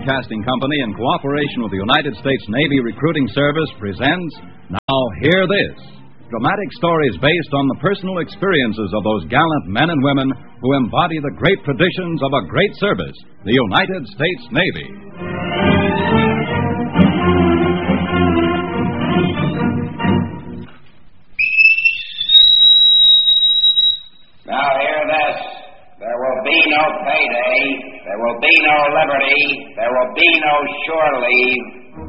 Broadcasting Company, in cooperation with the United States Navy Recruiting Service, presents Now Hear This, dramatic stories based on the personal experiences of those gallant men and women who embody the great traditions of a great service, the United States Navy. Now hear this. There will be no payday. There will be no liberty. There will be no shore leave.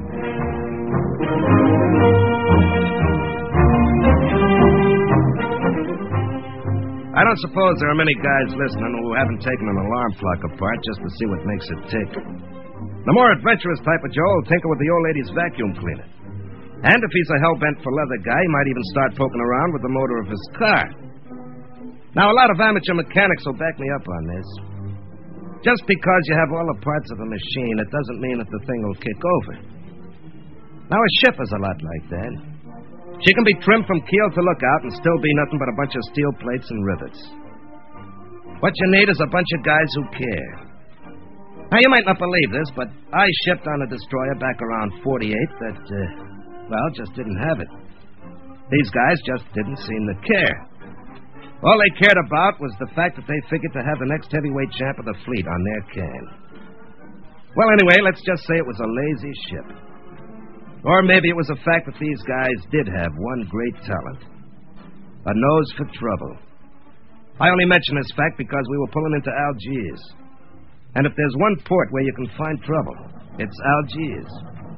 I don't suppose there are many guys listening who haven't taken an alarm clock apart just to see what makes it tick. The more adventurous type of Joe will tinker with the old lady's vacuum cleaner. And if he's a hell-bent for leather guy, he might even start poking around with the motor of his car. Now, a lot of amateur mechanics will back me up on this. Just because you have all the parts of a machine, it doesn't mean that the thing will kick over. Now, a ship is a lot like that. She can be trimmed from keel to lookout and still be nothing but a bunch of steel plates and rivets. What you need is a bunch of guys who care. Now, you might not believe this, but I shipped on a destroyer back around 48 that, just didn't have it. These guys just didn't seem to care. All they cared about was the fact that they figured to have the next heavyweight champ of the fleet on their can. Well, anyway, let's just say it was a lazy ship. Or maybe it was the fact that these guys did have one great talent. A nose for trouble. I only mention this fact because we were pulling into Algiers. And if there's one port where you can find trouble, it's Algiers.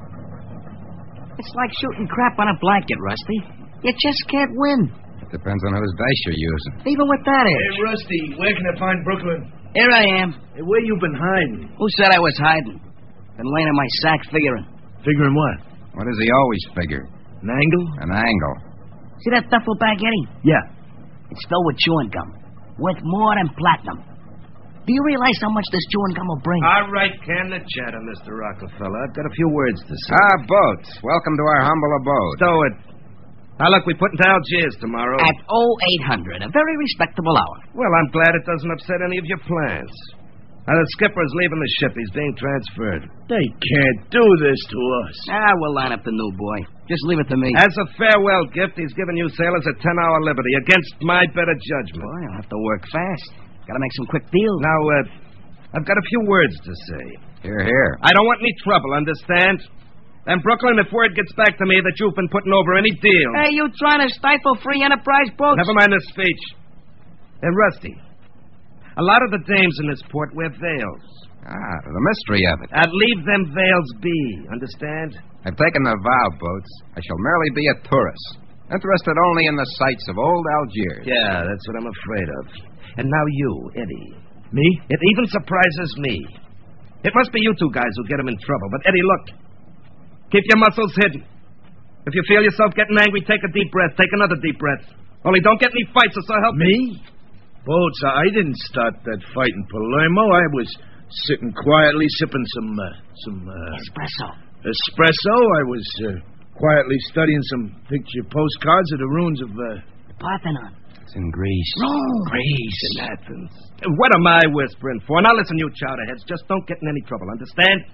It's like shooting crap on a blanket, Rusty. You just can't win. Depends on whose dice you're using. Even with that edge. Hey, Rusty, where can I find Brooklyn? Here I am. Hey, where you been hiding? Who said I was hiding? Been laying in my sack figuring. Figuring what? What does he always figure? An angle? An angle. See that duffel bag, Eddie? Yeah. It's filled with chewing gum. Worth more than platinum. Do you realize how much this chewing gum will bring? All right, can the chatter, Mr. Rockefeller. I've got a few words to say. Boats. Welcome to our humble abode. Stow it. Now, look, we put into Algiers tomorrow. At 0800, a very respectable hour. Well, I'm glad it doesn't upset any of your plans. Now, the skipper's leaving the ship. He's being transferred. They can't do this to us. We'll line up the new boy. Just leave it to me. As a farewell gift, he's giving you sailors a 10-hour liberty against my better judgment. Boy, I'll have to work fast. Gotta make some quick deals. Now, I've got a few words to say. Hear, hear. I don't want any trouble, understand? And, Brooklyn, if word gets back to me that you've been putting over any deal... Hey, you trying to stifle free enterprise boats? Never mind this speech. And, Rusty, a lot of the dames in this port wear veils. The mystery of it. And leave them veils be, understand? I've taken the vow, Boats. I shall merely be a tourist, interested only in the sights of old Algiers. Yeah, that's what I'm afraid of. And now you, Eddie. Me? It even surprises me. It must be you two guys who get him in trouble. But, Eddie, look. Keep your muscles hidden. If you feel yourself getting angry, take a deep breath. Take another deep breath. Only don't get any fights, or so help me. Boats, I didn't start that fight in Palermo. I was sitting quietly sipping some Espresso. Espresso. I was quietly studying some picture postcards of the ruins of Parthenon. It's in Greece. Rome. Greece and Athens. What am I whispering for? Now listen, you chowderheads. Just don't get in any trouble, understand?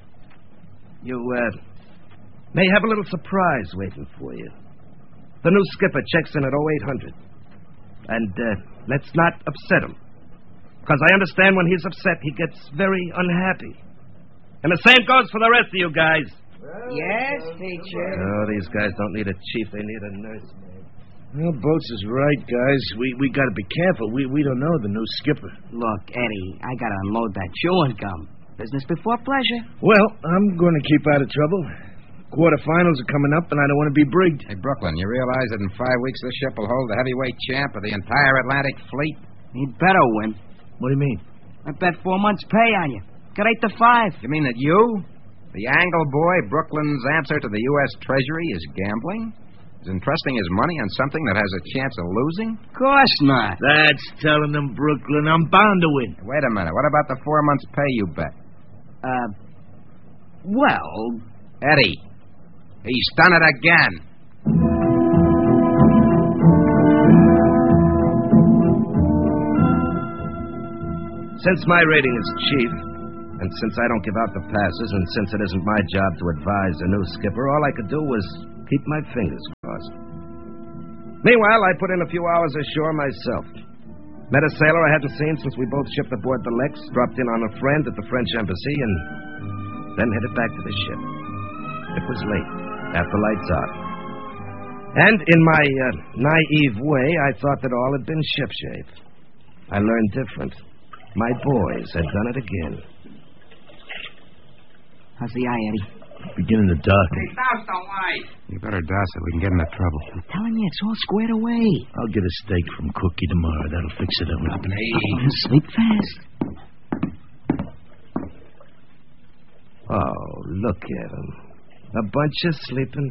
You, may have a little surprise waiting for you. The new skipper checks in at 0800. And, let's not upset him. Because I understand when he's upset, he gets very unhappy. And the same goes for the rest of you guys. Yes, teacher. Oh, these guys don't need a chief. They need a nurse. Well, Boats is right, guys. We got to be careful. We don't know the new skipper. Look, Eddie, I got to unload that chewing gum. Business before pleasure. Well, I'm going to keep out of trouble. Quarterfinals are coming up, and I don't want to be brigged. Hey, Brooklyn, you realize that in 5 weeks this ship will hold the heavyweight champ of the entire Atlantic fleet? He'd better win. What do you mean? I bet 4 months' pay on you. Got 8 to 5. You mean that you, the angle boy, Brooklyn's answer to the U.S. Treasury, is gambling? Is entrusting his money on something that has a chance of losing? Of course not. That's telling them, Brooklyn. I'm bound to win. Wait a minute. What about the 4 months' pay you bet? Well... Eddie, he's done it again. Since my rating is chief, And since I don't give out the passes, and since it isn't my job to advise the new skipper, all I could do was keep my fingers crossed. Meanwhile, I put in a few hours ashore myself. Met a sailor I hadn't seen since we both shipped aboard the Lex, dropped in on a friend at the French embassy, and then headed back to the ship. It was late, after lights out. And in my naive way, I thought that all had been shipshape. I learned different. My boys had done it again. How's the eye, Eddie? Beginning to darken. Douse the light. You better douse it. We can get into trouble. I'm telling you, it's all squared away. I'll get a steak from Cookie tomorrow. That'll fix it up. Sleep fast. Oh, look at them. A bunch of sleeping